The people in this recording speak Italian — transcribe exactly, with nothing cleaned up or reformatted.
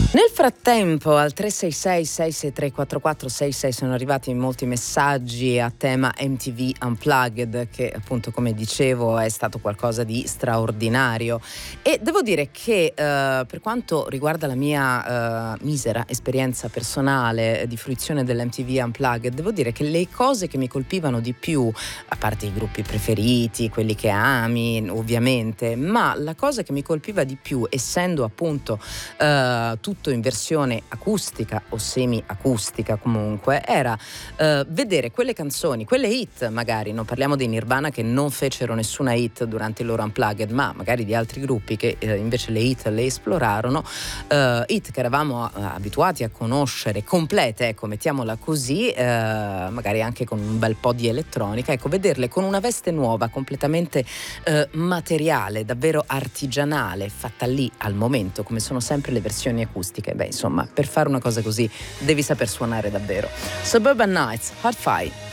Nel frattempo al tre sei sei sei sei tre quattro quattro sei sei sono arrivati molti messaggi a tema M T V Unplugged, che appunto, come dicevo, è stato qualcosa di straordinario, e devo dire che eh, per quanto riguarda la mia eh, misera esperienza personale di fruizione dell'M T V Unplugged, devo dire che le cose che mi colpivano di più, a parte i gruppi preferiti, quelli che ami ovviamente, ma la cosa che mi colpiva di più, essendo appunto eh, tutto in versione acustica o semi-acustica comunque, era uh, vedere quelle canzoni, quelle hit, magari non parliamo dei Nirvana che non fecero nessuna hit durante il loro Unplugged, ma magari di altri gruppi che uh, invece le hit le esplorarono, uh, hit che eravamo uh, abituati a conoscere complete, ecco, mettiamola così, uh, magari anche con un bel po' di elettronica, ecco, vederle con una veste nuova, completamente uh, materiale, davvero artigianale, fatta lì al momento, come sono sempre le versioni acustiche. Beh, insomma, per fare una cosa così devi saper suonare davvero. Suburban Nights, Hard Fight.